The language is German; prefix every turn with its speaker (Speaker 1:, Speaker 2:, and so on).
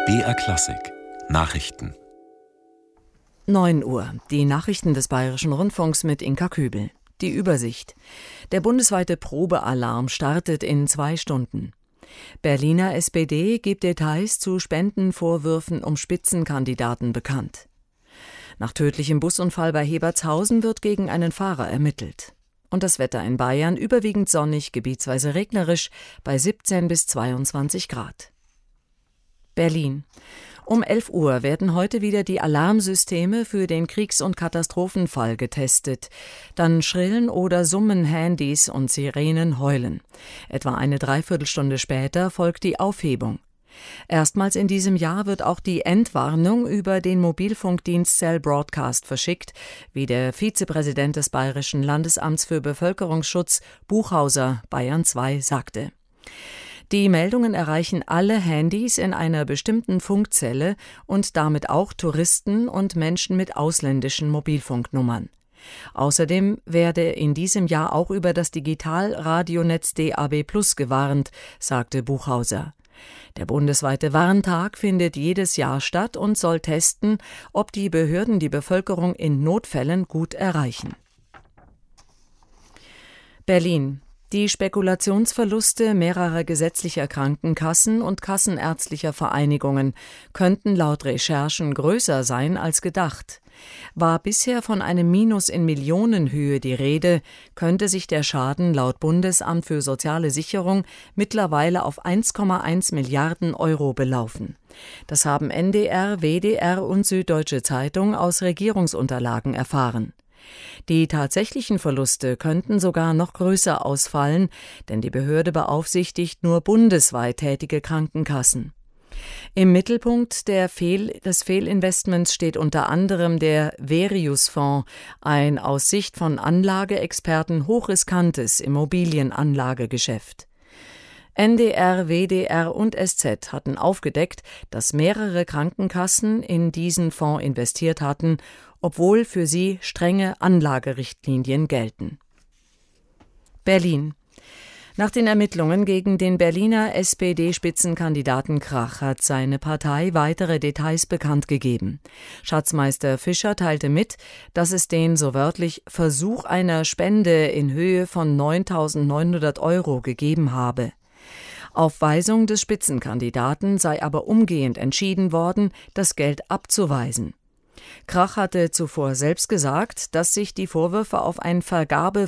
Speaker 1: BR Klassik Nachrichten
Speaker 2: 9 Uhr. Die Nachrichten des Bayerischen Rundfunks mit Inka Kübel. Die Übersicht. Der bundesweite Probealarm startet in 2 Stunden. Berliner SPD gibt Details zu Spendenvorwürfen um Spitzenkandidaten bekannt. Nach tödlichem Busunfall bei Hebertshausen wird gegen einen Fahrer ermittelt. Und das Wetter in Bayern überwiegend sonnig, gebietsweise regnerisch, bei 17 bis 22 Grad. Berlin. Um 11 Uhr werden heute wieder die Alarmsysteme für den Kriegs- und Katastrophenfall getestet. Dann schrillen oder summen Handys und Sirenen heulen. Etwa eine Dreiviertelstunde später folgt die Aufhebung. Erstmals in diesem Jahr wird auch die Endwarnung über den Mobilfunkdienst Cell Broadcast verschickt, wie der Vizepräsident des Bayerischen Landesamts für Bevölkerungsschutz, Buchhauser, Bayern 2, sagte. Die Meldungen erreichen alle Handys in einer bestimmten Funkzelle und damit auch Touristen und Menschen mit ausländischen Mobilfunknummern. Außerdem werde in diesem Jahr auch über das Digitalradionetz DAB+ gewarnt, sagte Buchhauser. Der bundesweite Warntag findet jedes Jahr statt und soll testen, ob die Behörden die Bevölkerung in Notfällen gut erreichen. Berlin. Die Spekulationsverluste mehrerer gesetzlicher Krankenkassen und kassenärztlicher Vereinigungen könnten laut Recherchen größer sein als gedacht. War bisher von einem Minus in Millionenhöhe die Rede, könnte sich der Schaden laut Bundesamt für soziale Sicherung mittlerweile auf 1,1 Milliarden Euro belaufen. Das haben NDR, WDR und Süddeutsche Zeitung aus Regierungsunterlagen erfahren. Die tatsächlichen Verluste könnten sogar noch größer ausfallen, denn die Behörde beaufsichtigt nur bundesweit tätige Krankenkassen. Im Mittelpunkt des Fehlinvestments steht unter anderem der Verius-Fonds, ein aus Sicht von Anlageexperten hochriskantes Immobilienanlagegeschäft. NDR, WDR und SZ hatten aufgedeckt, dass mehrere Krankenkassen in diesen Fonds investiert hatten, obwohl für sie strenge Anlagerichtlinien gelten. Berlin. Nach den Ermittlungen gegen den Berliner SPD-Spitzenkandidaten Krach hat seine Partei weitere Details bekannt gegeben. Schatzmeister Fischer teilte mit, dass es den so wörtlich Versuch einer Spende in Höhe von 9.900 Euro gegeben habe. Auf Weisung des Spitzenkandidaten sei aber umgehend entschieden worden, das Geld abzuweisen. Krach hatte zuvor selbst gesagt, dass sich die Vorwürfe auf ein